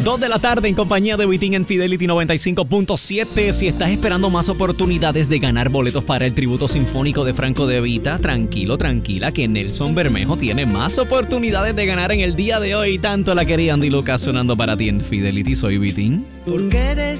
2 de la tarde en compañía de Witin en Fidelity 95.7. Si estás esperando más oportunidades de ganar boletos para el tributo sinfónico de Franco De Vita, tranquilo, tranquila, que Nelson Bermejo tiene más oportunidades de ganar en el día de hoy. Tanto la quería Andy Lucas sonando para ti en Fidelity. Soy Witin. Porque eres